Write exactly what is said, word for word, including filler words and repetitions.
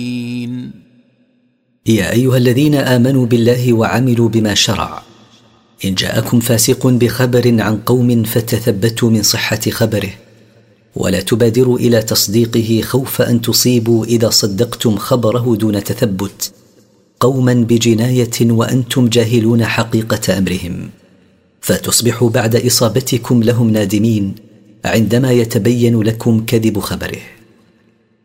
يا أيها الذين آمنوا بالله وعملوا بما شرع، إن جاءكم فاسق بخبر عن قوم فتثبتوا من صحة خبره، ولا تبادروا إلى تصديقه خوف أن تصيبوا إذا صدقتم خبره دون تثبت قوما بجناية وأنتم جاهلون حقيقة أمرهم، فتصبحوا بعد إصابتكم لهم نادمين عندما يتبين لكم كذب خبره.